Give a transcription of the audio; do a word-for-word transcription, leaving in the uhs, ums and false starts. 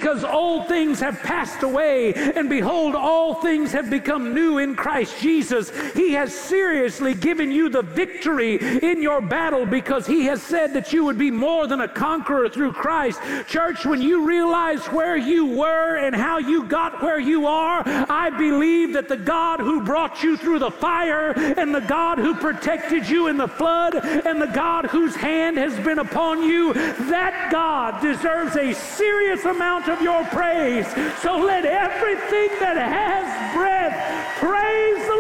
because old things have passed away, and behold, all things have become new in Christ Jesus. He has seriously given you the victory in your battle because he has said that you would be more than a conqueror through Christ. Church, when you realize where you were and how you got where you are, I believe that the God who brought you through the fire, and the God who protected you in the flood, and the God whose hand has been upon you, that God deserves a serious amount of your praise. So let everything that has breath praise the